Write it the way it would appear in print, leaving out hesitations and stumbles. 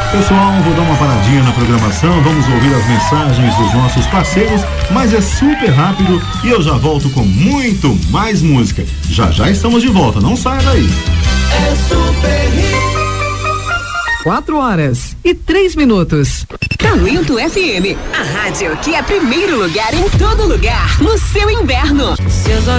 Pessoal, vou dar uma paradinha na programação, vamos ouvir as mensagens dos nossos parceiros, mas é super rápido e eu já volto com muito mais música. Já já estamos de volta, não saia daí. É Super Hits. 4h03. Talento FM, a rádio que é primeiro lugar em todo lugar, no seu inverno. Seus